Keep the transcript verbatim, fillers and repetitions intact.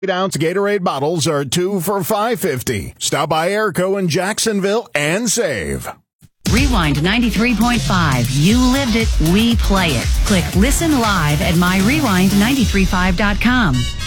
eight ounce Gatorade bottles are two for five fifty. Stop by Airco in Jacksonville and save. Rewind ninety-three point five. You lived it. We play it. Click listen live at my rewind nine three five dot com.